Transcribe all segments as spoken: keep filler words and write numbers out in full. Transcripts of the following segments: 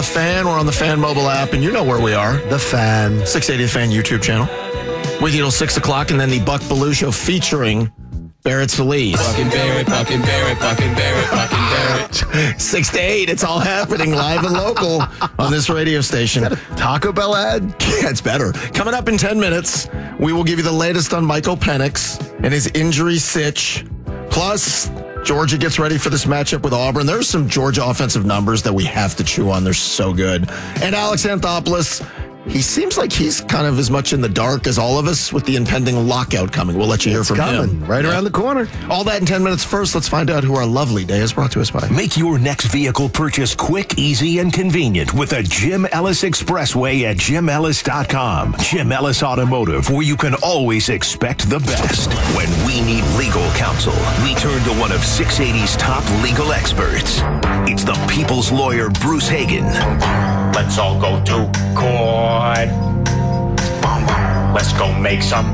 Fan, we're on the Fan mobile app, and you know where we are. The Fan. six eighty The Fan YouTube channel. With you till six o'clock, and then the Buck Belue Show featuring Barrett Feliz. Fucking Barrett, fucking Barrett, fucking Barrett, fucking Barrett. Six to eight, it's all happening live and local on this radio station. Is that a Taco Bell ad? Yeah, it's better. Coming up in ten minutes, we will give you the latest on Michael Penix and his injury sitch. Plus, Georgia gets ready for this matchup with Auburn. There's some Georgia offensive numbers that we have to chew on. They're so good. And Alex Anthopoulos, he seems like he's kind of as much in the dark as all of us with the impending lockout coming. We'll let you hear It's from coming, him. right around the corner. All that in ten minutes. First, let's find out who our lovely day is brought to us by. Make your next vehicle purchase quick, easy, and convenient with a Jim Ellis Expressway at jim ellis dot com. Jim Ellis Automotive, where you can always expect the best. When we need legal counsel, we turn to one of six eighty's top legal experts. It's the people's lawyer, Bruce Hagen. Let's all go to court. Let's go make some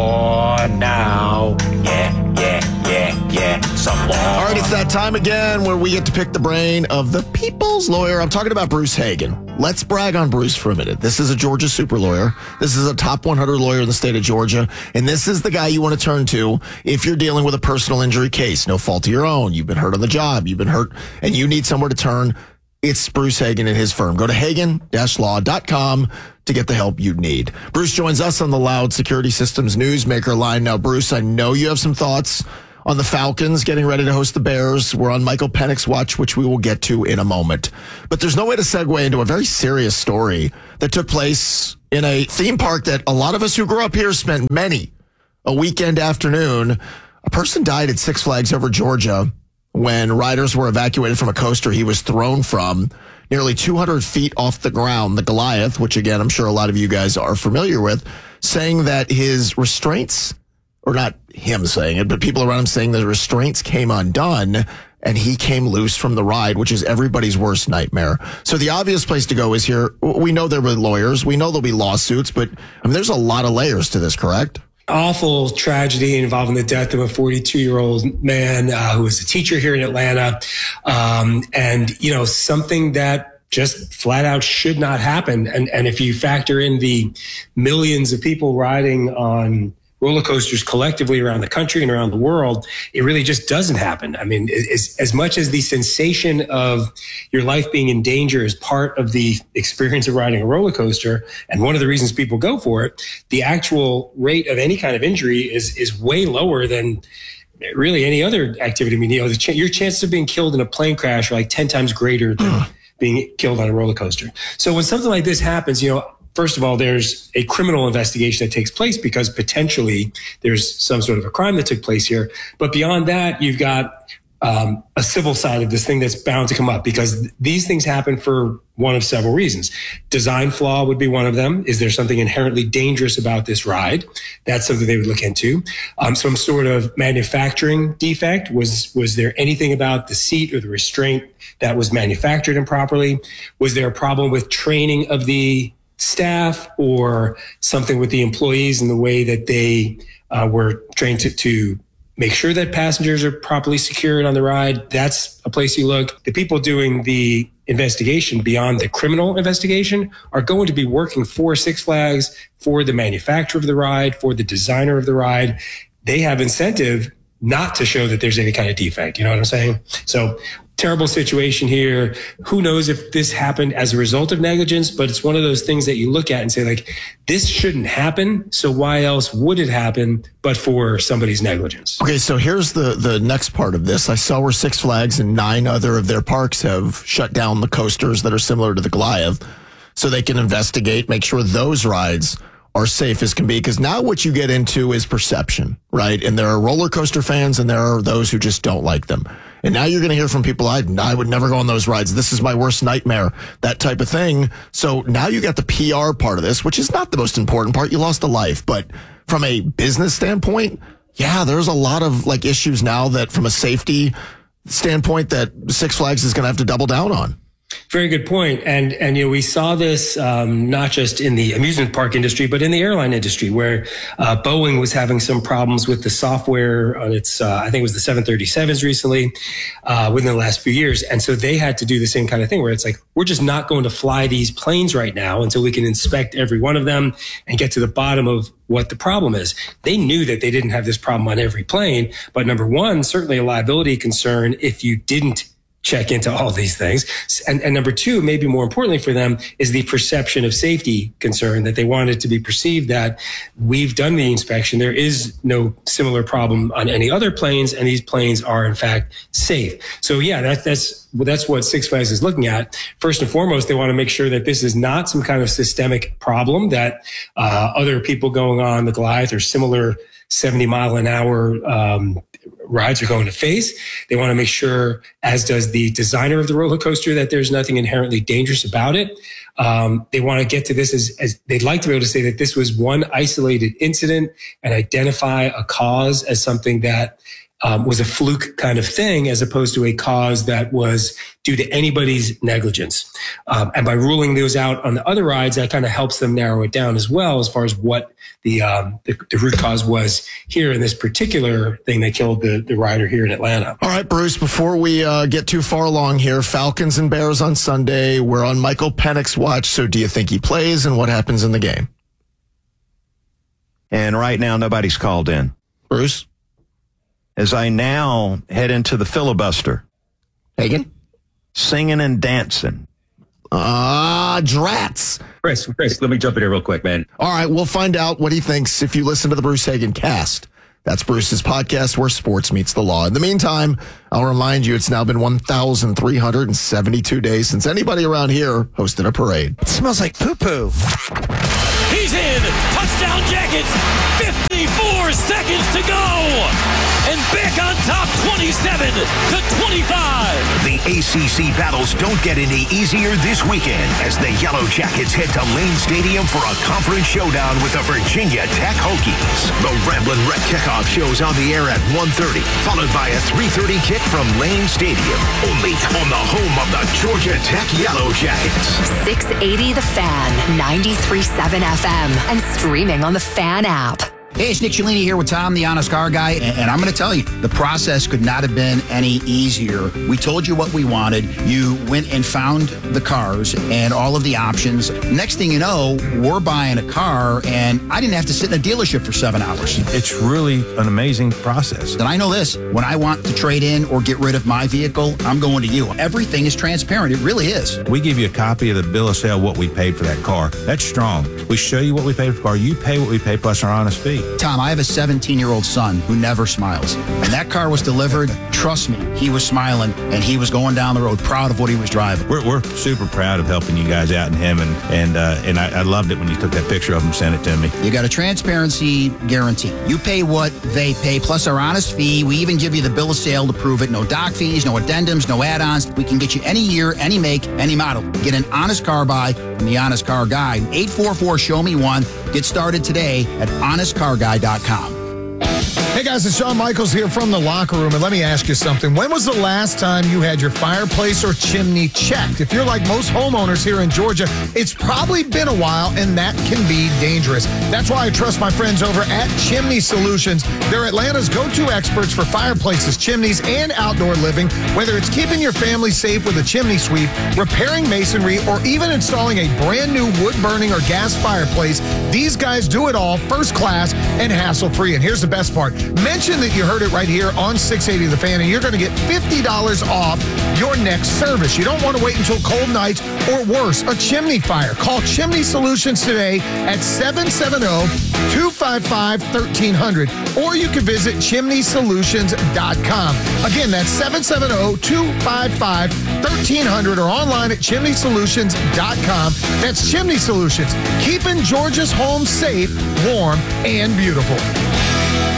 law now. Yeah, yeah, yeah, yeah, some law. All right, it's that time again where we get to pick the brain of the people's lawyer. I'm talking about Bruce Hagen. Let's brag on Bruce for a minute. This is a Georgia super lawyer. This is a top one hundred lawyer in the state of Georgia. And this is the guy you want to turn to if you're dealing with a personal injury case. No fault of your own. You've been hurt on the job. You've been hurt and you need somewhere to turn. It's Bruce Hagen and his firm. Go to hagen dash law dot com to get the help you need. Bruce joins us on the Loud Security Systems Newsmaker line. Now, Bruce, I know you have some thoughts on the Falcons getting ready to host the Bears. We're on Michael Penix watch, which we will get to in a moment. But there's no way to segue into a very serious story that took place in a theme park that a lot of us who grew up here spent many a weekend afternoon. A person died at Six Flags Over Georgia when riders were evacuated from a coaster he was thrown from nearly two hundred feet off the ground, the Goliath, which again, I'm sure a lot of you guys are familiar with, saying that his restraints, or not him saying it, but people around him saying the restraints came undone and he came loose from the ride, which is everybody's worst nightmare. So the obvious place to go is here. We know there were lawyers. We know there'll be lawsuits, but I mean, there's a lot of layers to this, correct? Awful tragedy involving the death of a forty-two-year-old man uh, who was a teacher here in Atlanta. Um, and, you know, something that just flat out should not happen. And, and if you factor in the millions of people riding on roller coasters collectively around the country and around the world, it really just doesn't happen. I mean, as, as much as the sensation of your life being in danger is part of the experience of riding a roller coaster, and one of the reasons people go for it, the actual rate of any kind of injury is is way lower than really any other activity. I mean, you know, the ch- your chances of being killed in a plane crash are like ten times greater than being killed on a roller coaster. So when something like this happens, you know, first of all, there's a criminal investigation that takes place because potentially there's some sort of a crime that took place here. But beyond that, you've got um, a civil side of this thing that's bound to come up because th- these things happen for one of several reasons. Design flaw would be one of them. Is there something inherently dangerous about this ride? That's something they would look into. Um, some sort of manufacturing defect. Was, was there anything about the seat or the restraint that was manufactured improperly? Was there a problem with training of the staff or something with the employees and the way that they uh, were trained to, to make sure that passengers are properly secured on the ride? That's a place you look. The people doing the investigation beyond the criminal investigation are going to be working for Six Flags, for the manufacturer of the ride, for the designer of the ride. They have incentive not to show that there's any kind of defect. You know what I'm saying? So terrible situation here. Who knows if this happened as a result of negligence, but it's one of those things that you look at and say, like, this shouldn't happen. So why else would it happen but for somebody's negligence? Okay, so here's the, the next part of this. I saw where Six Flags and nine other of their parks have shut down the coasters that are similar to the Goliath so they can investigate, make sure those rides are safe as can be, because now what you get into is perception, right? And there are roller coaster fans and there are those who just don't like them. And now you're going to hear from people, I, I would never go on those rides. This is my worst nightmare, that type of thing. So now you got the P R part of this, which is not the most important part. You lost a life. But from a business standpoint, yeah, there's a lot of like issues now that from a safety standpoint that Six Flags is going to have to double down on. Very good point. And, and, you know, we saw this, um, not just in the amusement park industry, but in the airline industry, where, uh, Boeing was having some problems with the software on its, uh, I think it was the seven thirty-sevens recently, uh, within the last few years. And so they had to do the same kind of thing where it's like, we're just not going to fly these planes right now until we can inspect every one of them and get to the bottom of what the problem is. They knew that they didn't have this problem on every plane, but number one, certainly a liability concern if you didn't check into all these things. And, and number two, maybe more importantly for them, is the perception of safety concern, that they want it to be perceived that we've done the inspection. There is no similar problem on any other planes, and these planes are in fact safe. So yeah, that, that's, that's what Six Flags is looking at. First and foremost, they want to make sure that this is not some kind of systemic problem that uh, other people going on the Goliath or similar seventy mile an hour um, rides are going to face. They want to make sure, as does the designer of the roller coaster, that there's nothing inherently dangerous about it. Um, they want to get to this as, as they'd like to be able to say that this was one isolated incident and identify a cause as something that um, was a fluke kind of thing, as opposed to a cause that was due to anybody's negligence. Um, and by ruling those out on the other rides, that kind of helps them narrow it down as well, as far as what the, um, the, the root cause was here in this particular thing that killed the, the rider here in Atlanta. All right, Bruce, before we uh, get too far along here, Falcons and Bears on Sunday. We're on Michael Penix's watch. So do you think he plays, and what happens in the game? And right now, nobody's called in. Bruce? As I now head into the filibuster. Hagan? Singing and dancing. Ah, uh, drats. Chris, Chris, let me jump in here real quick, man. All right, we'll find out what he thinks if you listen to the Bruce Hagan cast. That's Bruce's podcast where sports meets the law. In the meantime, I'll remind you it's now been one thousand three hundred seventy-two days since anybody around here hosted a parade. It smells like poo-poo. He's in. Touchdown Jackets. fifty-four seconds to go. And back on top twenty-seven to twenty-five. The A C C battles don't get any easier this weekend as the Yellow Jackets head to Lane Stadium for a conference showdown with the Virginia Tech Hokies. The Ramblin' Wreck kickoff shows on the air at one thirty, followed by a three thirty kick from Lane Stadium. Only on the home of the Georgia Tech Yellow Jackets. six eighty The Fan, ninety-three point seven F M, and streaming on the Fan app. Hey, it's Nick Cellini here with Tom, the Honest Car Guy, and, and I'm going to tell you, the process could not have been any easier. We told you what we wanted. You went and found the cars and all of the options. Next thing you know, we're buying a car, and I didn't have to sit in a dealership for seven hours. It's really an amazing process. And I know this, when I want to trade in or get rid of my vehicle, I'm going to you. Everything is transparent. It really is. We give you a copy of the bill of sale, what we paid for that car. That's strong. We show you what we paid for the car. You pay what we pay plus our honest fee. Tom, I have a seventeen-year-old son who never smiles. And that car was delivered. Trust me, he was smiling, and he was going down the road proud of what he was driving. We're, we're super proud of helping you guys out and him, and and uh, and I, I loved it when you took that picture of him and sent it to me. You got a transparency guarantee. You pay what they pay, plus our honest fee. We even give you the bill of sale to prove it. No doc fees, no addendums, no add-ons. We can get you any year, any make, any model. Get an honest car buy from the Honest Car Guy. eight four four, show me one. Get started today at honest car guy dot com. Hey guys, it's Shawn Michaels here from the locker room, and let me ask you something. When was the last time you had your fireplace or chimney checked? If you're like most homeowners here in Georgia, it's probably been a while, and that can be dangerous. That's why I trust my friends over at Chimney Solutions. They're Atlanta's go-to experts for fireplaces, chimneys, and outdoor living. Whether it's keeping your family safe with a chimney sweep, repairing masonry, or even installing a brand new wood-burning or gas fireplace, these guys do it all first class and hassle-free. And here's the best part. Mention that you heard it right here on six eighty The Fan, and you're going to get fifty dollars off your next service. You don't want to wait until cold nights or worse, a chimney fire. Call Chimney Solutions today at seven seven zero, two five five, one three zero zero, or you can visit chimney solutions dot com. Again, that's seven seven zero, two five five, one three zero zero or online at chimney solutions dot com. That's Chimney Solutions, keeping Georgia's homes safe, warm, and beautiful.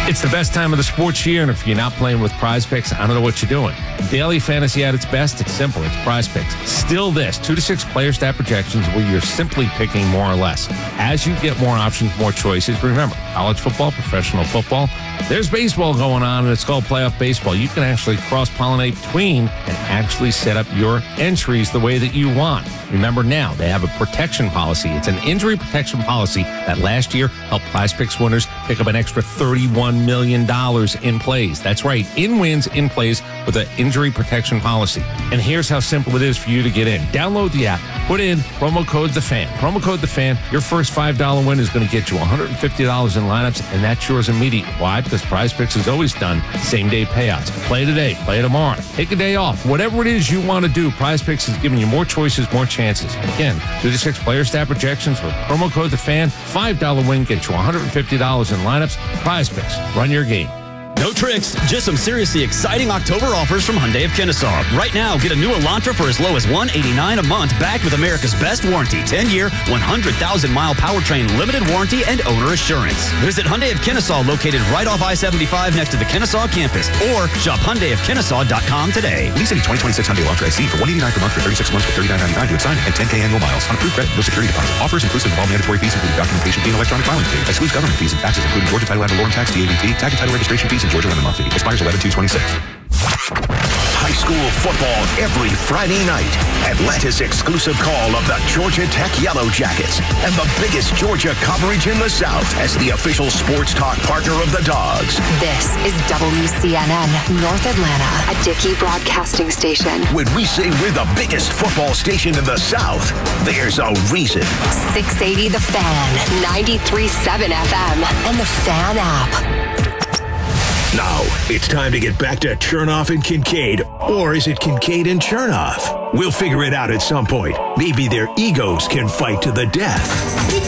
It's the best time of the sports year, and if you're not playing with Prize Picks, I don't know what you're doing. Daily fantasy at its best, it's simple. It's Prize Picks. Still this, two to six player stat projections where you're simply picking more or less. As you get more options, more choices, remember, college football, professional football, there's baseball going on, and it's called playoff baseball. You can actually cross-pollinate between and actually set up your entries the way that you want. Remember now, they have a protection policy. It's an injury protection policy that last year helped Prize Picks winners pick up an extra thirty-one million dollars in plays. That's right, in wins, in plays with an injury protection policy. And here's how simple it is for you to get in. Download the app, put in promo code THEFAN. Promo code THEFAN, your first five dollars win is going to get you one hundred fifty dollars in lineups, and that's yours immediately. Why? Because Prize Picks has always done same-day payouts. Play today, play tomorrow, take a day off. Whatever it is you want to do, Prize Picks is giving you more choices, more chances. Again, two to six player stat projections with promo code THEFAN. five dollars win gets you one hundred fifty dollars in lineups. Prize Picks. Run your game. No tricks, just some seriously exciting October offers from Hyundai of Kennesaw. Right now, get a new Elantra for as low as one hundred eighty-nine dollars a month, backed with America's best warranty, ten-year, one hundred thousand mile powertrain limited warranty and owner assurance. Visit Hyundai of Kennesaw, located right off I seventy-five next to the Kennesaw campus, or shop Hyundai of Kennesaw dot com today. Lease any twenty twenty-six Hyundai Elantra S E for one hundred eighty-nine dollars per month for thirty-six months with thirty-nine ninety-nine to sign and ten K annual miles. On approved credit, no security deposit. Offers inclusive of all mandatory fees, including documentation fee and electronic filing fee. Excludes government fees and taxes, including Georgia Title Ad Valorem Tax, D A V T, tag and title registration fees, and Georgia Lemon Law fee. Expires eleven two twenty-six. High school football every Friday night. Atlanta's exclusive call of the Georgia Tech Yellow Jackets and the biggest Georgia coverage in the South as the official sports talk partner of the Dogs. This is W C N N North Atlanta, a Dickey Broadcasting Station. When we say we're the biggest football station in the South, there's a reason. six eighty The Fan, ninety-three point seven F M, and the Fan app. Now, it's time to get back to Chernoff and Kincaid. Or is it Kincaid and Chernoff? We'll figure it out at some point. Maybe their egos can fight to the death.